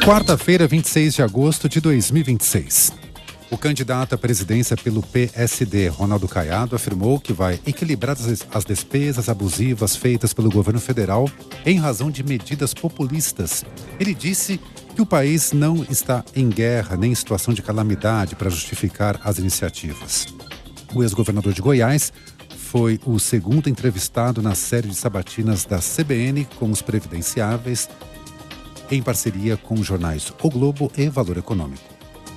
Quarta-feira, 26 de agosto de 2026. O candidato à presidência pelo PSD, Ronaldo Caiado, afirmou que vai equilibrar as despesas abusivas feitas pelo governo federal em razão de medidas populistas. Ele disse que o país não está em guerra nem em situação de calamidade para justificar as iniciativas. O ex-governador de Goiás foi o segundo entrevistado na série de sabatinas da CBN com os previdenciáveis, em parceria com os jornais O Globo e Valor Econômico.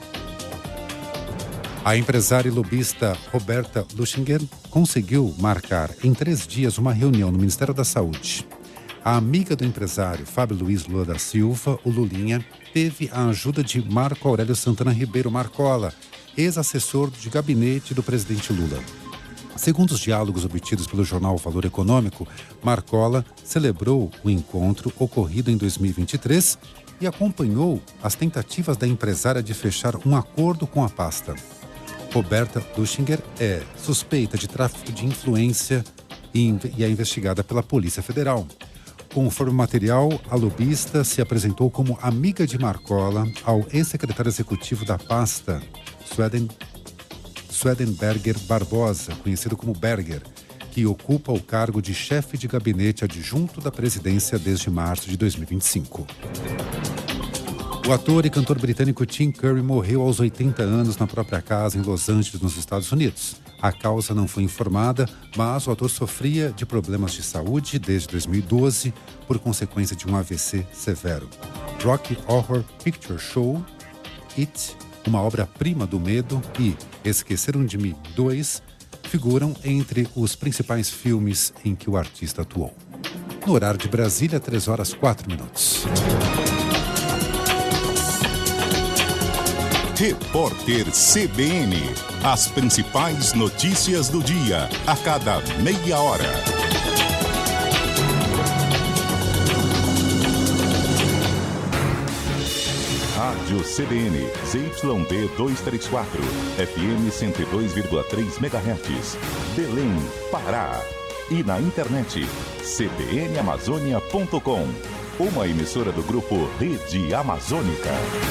A empresária e lobista Roberta Luchinger conseguiu marcar em 3 dias uma reunião no Ministério da Saúde. A amiga do empresário, Fábio Luiz Lula da Silva, o Lulinha, teve a ajuda de Marco Aurélio Santana Ribeiro Marcola, ex-assessor de gabinete do presidente Lula. Segundo os diálogos obtidos pelo jornal Valor Econômico, Marcola celebrou o encontro ocorrido em 2023 e acompanhou as tentativas da empresária de fechar um acordo com a pasta. Roberta Luchinger é suspeita de tráfico de influência e é investigada pela Polícia Federal. Conforme o material, a lobista se apresentou como amiga de Marcola ao ex-secretário executivo da pasta, Swedenberger Barbosa, conhecido como Berger, que ocupa o cargo de chefe de gabinete adjunto da presidência desde março de 2025. O ator e cantor britânico Tim Curry morreu aos 80 anos na própria casa em Los Angeles, nos Estados Unidos. A causa não foi informada, mas o ator sofria de problemas de saúde desde 2012 por consequência de um AVC severo. Rocky Horror Picture Show, It, uma obra-prima do medo, e Esqueceram de Mim 2 figuram entre os principais filmes em que o artista atuou. No horário de Brasília, 3h04. Repórter CBN. As principais notícias do dia, a cada meia hora. Rádio CBN, ZYD 234, FM 102,3 MHz, Belém, Pará. E na internet, cbnamazônia.com, uma emissora do grupo Rede Amazônica.